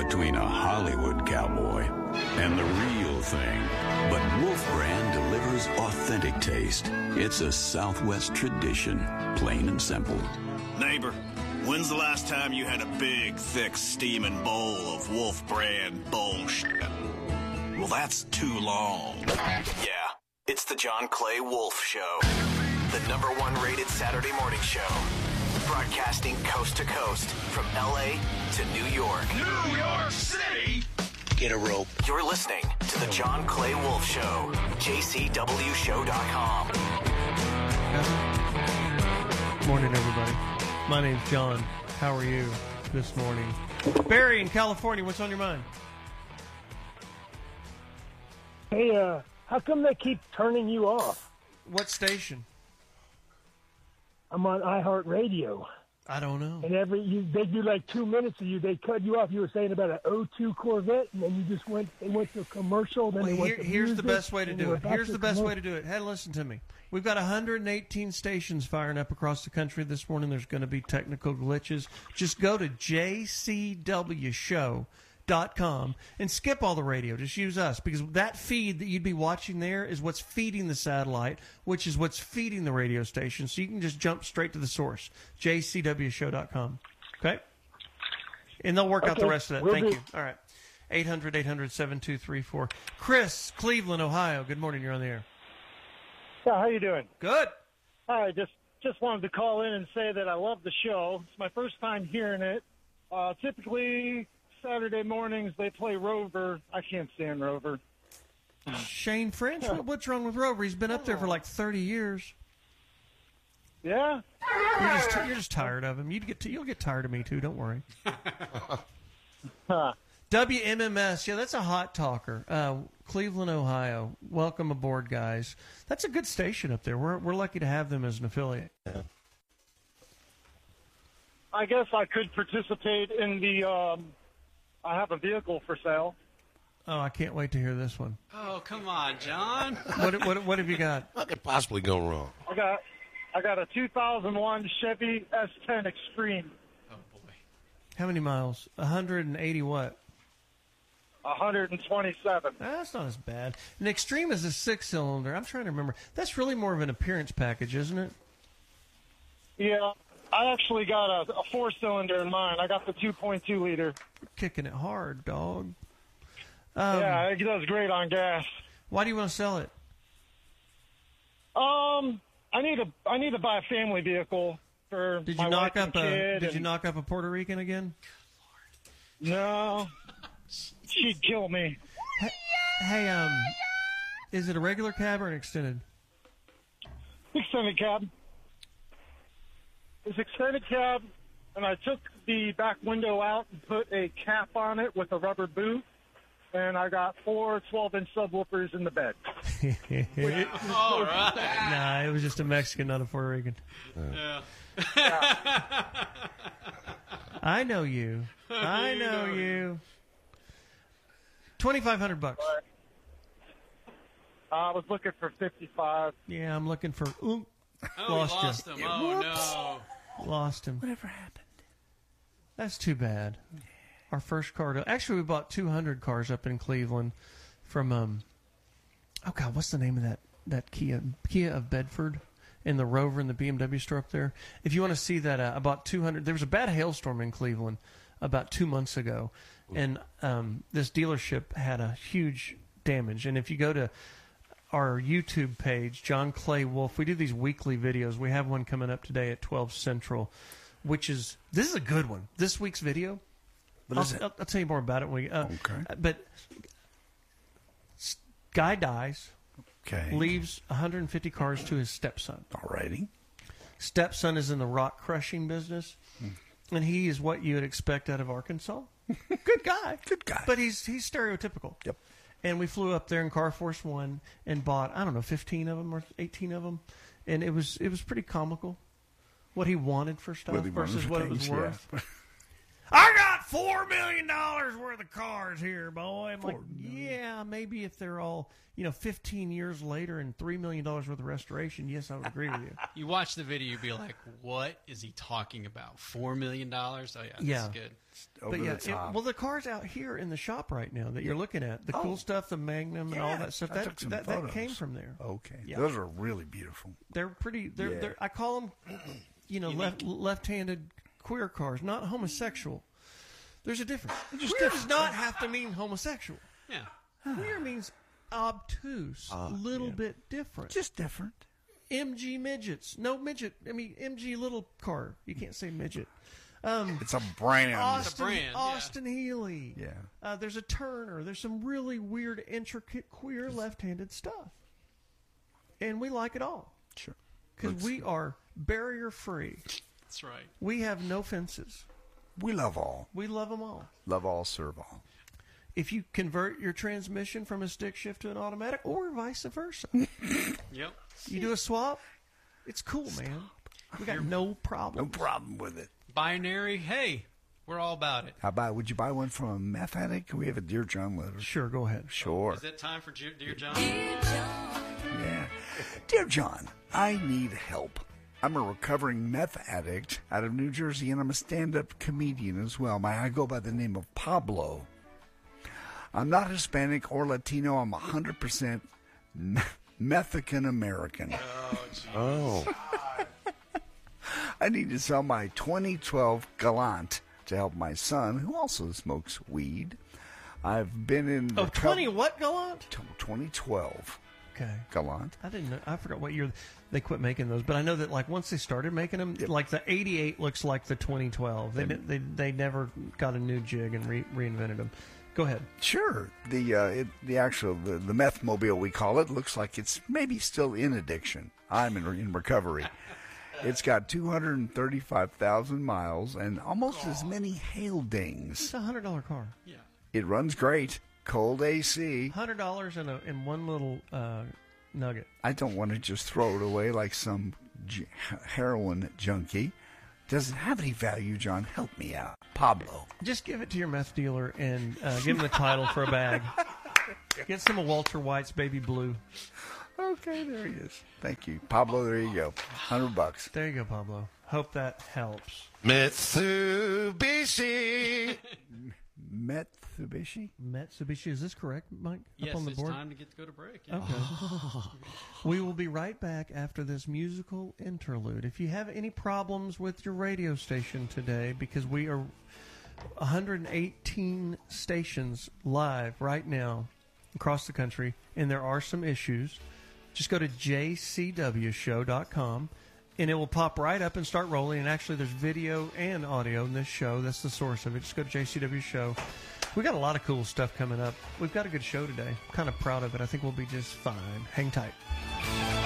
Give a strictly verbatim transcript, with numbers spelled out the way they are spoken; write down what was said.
between a Hollywood cowboy and the real thing. But Wolf Brand delivers authentic taste. It's a Southwest tradition, plain and simple. Neighbor, when's the last time you had a big, thick, steaming bowl of Wolf Brand bullshit? Well, that's too long. Yeah, it's the John Clay Wolf Show. The number one rated Saturday morning show. Broadcasting coast to coast from L A to New York. New York City! Get a rope. You're listening to the John Clay Wolf Show. J C W show dot com. Morning, everybody. My name's John. How are you this morning? Barry in California, what's on your mind? Hey, uh, how come they keep turning you off? What station? I'm on iHeartRadio. I don't know. And every you, they do like two minutes of you. They cut you off. You were saying about an oh two Corvette, and then you just went. They went to a commercial. Then Well, they went here, to here's music, the best way to and they do were it. back Here's to the best way commercial. to do it. Hey, listen to me. We've got one hundred eighteen stations firing up across the country this morning. There's going to be technical glitches. Just go to J C W show dot com and skip all the radio. Just use us, because that feed that you'd be watching there is what's feeding the satellite, which is what's feeding the radio station. So you can just jump straight to the source, J C W show dot com. Okay? And they'll work out the Okay, rest of that. will Thank do. you. All right. eight hundred, eight hundred, seven two three four. Chris, Cleveland, Ohio. Good morning. You're on the air. Yeah, how you doing? Good. Hi, just just wanted to call in and say that I love the show. It's my first time hearing it. Uh, typically, Saturday mornings they play Rover. I can't stand Rover. Shane French? What, what's wrong with Rover? He's been up there for like thirty years. Yeah? You're just, you're just tired of him. You'd get to, you'll get tired of me, too. Don't worry. Huh. W M M S. Yeah, that's a hot talker. Uh, Cleveland, Ohio. Welcome aboard, guys. That's a good station up there. We're, we're lucky to have them as an affiliate. I guess I could participate in the. Um, I have a vehicle for sale. Oh, I can't wait to hear this one. Oh, come on, John. What, what, what have you got? What could possibly go wrong? I got I got a two thousand one Chevy S ten Extreme. Oh, boy. How many miles? one hundred eighty what? one hundred twenty-seven. Ah, that's not as bad. An Extreme is a six-cylinder. I'm trying to remember. That's really more of an appearance package, isn't it? Yeah, I actually got a, a four-cylinder in mine. I got the two point two liter. You're kicking it hard, dog. Um, Yeah, it does great on gas. Why do you want to sell it? Um, I need to I need to buy a family vehicle for Did my you knock wife up and a kid. Did and- you knock up a Puerto Rican again? No, she'd kill me. Hey, um, is it a regular cab or an extended? Extended cab. It's extended cab, and I took the back window out and put a cap on it with a rubber boot, and I got four twelve-inch subwoofers in the bed. All right. Nah, it was just a Mexican, not a Puerto Rican. Yeah. I know you. I You know know you. Twenty-five hundred bucks. I was looking for fifty-five. Yeah, I'm looking for. Ooh, Oh, lost we lost you. him. Oh, no. Lost him. Whatever happened? That's too bad. Our first car. To, actually, we bought two hundred cars up in Cleveland from. Um, oh God, what's the name of that that Kia Kia of Bedford? And the Rover and the B M W store up there. If you want to see that, uh, I bought two hundred. There was a bad hailstorm in Cleveland about two months ago, and um, this dealership had a huge damage. And if you go to our YouTube page, John Clay Wolf, we do these weekly videos. We have one coming up today at twelve Central, which is this is a good one. This week's video. What I'll, is it? I'll, I'll tell you more about it when we. Uh, Okay. But guy dies. Okay. Leaves one hundred fifty cars to his stepson. Alrighty. Stepson is in the rock crushing business, and he is what you would expect out of Arkansas. Good guy. Good guy. But he's he's stereotypical. Yep. And we flew up there in Car Force One and bought, I don't know, fifteen of them or eighteen of them, and it was it was pretty comical what he wanted for stuff What he wanted versus for what it things, was worth. yeah. I got four million dollars worth of cars here, boy. I'm like, yeah, maybe if they're all, you know, fifteen years later and three million dollars worth of restoration, yes, I would agree with you. You watch the video, you'd be like, what is he talking about? Four million dollars? Oh, yeah, that's Yeah. good. Over But yeah, the it, top. well, the cars out here in the shop right now that you're looking at, the cool Oh. stuff, the Magnum and all Yeah, that stuff, I that took some that, that photos. came from there. Okay. Yeah. Those are really beautiful. They're pretty. They're, Yeah. they're I call them, you know, left left-handed queer cars, not homosexual. There's a difference. Queer does not have to mean homosexual. Yeah. Queer means obtuse, a little bit different. Just different. M G midgets, no midget. I mean M G little car. You can't say midget. Um, It's a brand. Austin, brand, yeah. Austin Healey. Yeah. Uh, there's a Turner. There's some really weird, intricate, queer left-handed stuff, and we like it all Sure. because we are barrier-free. That's right. We have no fences. We love all. We love them all. Love all, serve all. If you convert your transmission from a stick shift to an automatic, or vice versa, Yep. you do a swap. It's cool, man. We got no problem. No problem with it. Binary, hey, we're all about it. How about, would you buy one from a meth addict? We have a Dear John letter. Sure, go ahead. Sure. Is it time for Ju- Dear John? Yeah. Dear John, I need help. I'm a recovering meth addict out of New Jersey, and I'm a stand-up comedian as well. My, I go by the name of Pablo. I'm not Hispanic or Latino. I'm one hundred percent me- Mexican American. Oh. I need to sell my twenty twelve Galant to help my son, who also smokes weed. I've been in Oh, reco- twenty what, Gallant? t- twenty twelve Okay. Galant. I didn't know. I forgot what year they quit making those, but I know that like once they started making them, like the eighty-eight looks like the twenty twelve. They they they never got a new jig and re- reinvented them. Go ahead. Sure, the uh, it, the actual the, the meth mobile we call it looks like it's maybe still in addiction. I'm in, in recovery. It's got two hundred thirty-five thousand miles and almost as many hail dings. It's a hundred dollar car. Yeah. It runs great, cold A C. Hundred dollars in a in one little uh, nugget. I don't want to just throw it away like some j- heroin junkie. Does it have any value, John? Help me out. Pablo. Just give it to your meth dealer and uh, give him the title for a bag. Get some of Walter White's Baby Blue. Okay, there he is. Thank you. Pablo, there you go. Hundred bucks. There you go, Pablo. Hope that helps. Mitsubishi. Mitsubishi? Mitsubishi, is this correct, Mike? Yes, Up on the it's board? time to get to go to break. Yeah. Okay. We will be right back after this musical interlude. If you have any problems with your radio station today, because we are one hundred eighteen stations live right now across the country, and there are some issues, just go to j c w show dot com, and it will pop right up and start rolling. And actually, there's video and audio in this show. That's the source of it. Just go to J C W Show. We got a lot of cool stuff coming up. We've got a good show today. I'm kind of proud of it. I think we'll be just fine. Hang tight.